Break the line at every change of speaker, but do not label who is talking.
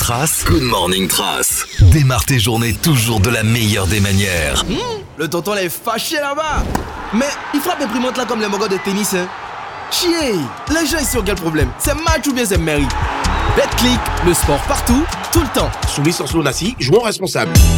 Trace. Good morning Trace. Démarre tes journées toujours de la meilleure des manières.
Le tonton là est fâché là-bas. Mais il frappe imprimante là comme les mogos de tennis, hein. Chier, les gens ici ont quel problème? C'est match ou bien c'est mairie? BetClick, le sport partout, tout le temps.
Soumis sans sous jouons responsable.